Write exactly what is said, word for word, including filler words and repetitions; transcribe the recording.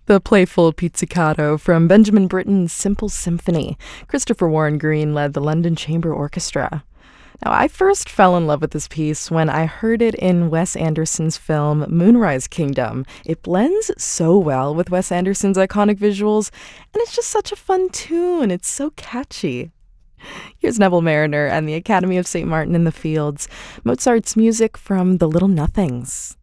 The playful pizzicato from Benjamin Britten's Simple Symphony. Christopher Warren Green led the London Chamber Orchestra. Now, I first fell in love with this piece when I heard it in Wes Anderson's film Moonrise Kingdom. It blends so well with Wes Anderson's iconic visuals, and it's just such a fun tune. It's so catchy. Here's Neville Mariner and the Academy of Saint Martin in the Fields, Mozart's music from The Little Nothings.